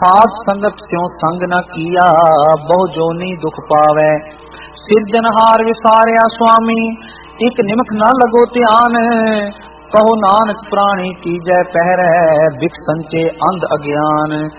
साध संगत स्यों संग न किया, बहु जोनी दुख पावै। सिरजनहार विसारिया स्वामी, एक निमख न लगो ध्यान। कहो नानक प्राणी कीजै पहरै, बिख संचे अंध अज्ञान।